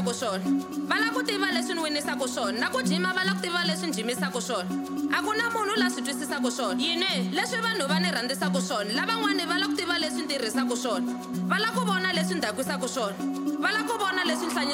winisaka swona va lava ku tiva leswi ni winisaka swona na ku jima va lava ku tiva leswi ni jimisaka swona a ku na munhu la swi twisisaka swona yini leswi vanhu va ni rhandzisaka swona lavan'wani va lava ku tiva leswi ni tirhisaka swona va lava ku vona leswi ni dakwisaka swona va lava ku vona leswi ni